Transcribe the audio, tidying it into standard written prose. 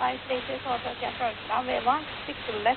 5 places autocad trucks. Now we want 6 left